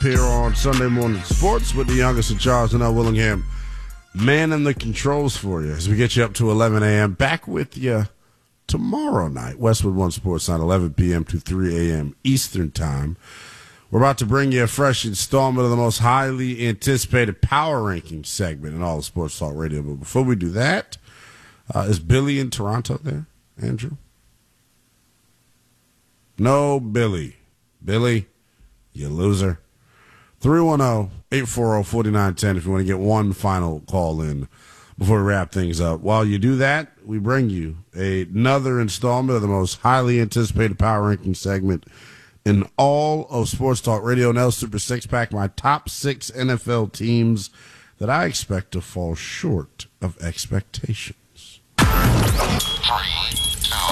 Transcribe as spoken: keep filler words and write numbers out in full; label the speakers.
Speaker 1: here on Sunday Morning Sports with the youngest of Charles and L. Willingham. Man in the controls for you as we get you up to eleven a.m. Back with you tomorrow night, Westwood One Sports Night, eleven p.m. to three a.m. Eastern Time. We're about to bring you a fresh installment of the most highly anticipated power ranking segment in all of Sports Talk Radio. But before we do that, uh, is Billy in Toronto there, Andrew? No, Billy. Billy, you loser. three one zero, eight four zero, four nine one zero if you want to get one final call in before we wrap things up. While you do that, we bring you a, another installment of the most highly anticipated power ranking segment in all of Sports Talk Radio. Now Super Six Pack, my top six N F L teams that I expect to fall short of expectations.
Speaker 2: Three,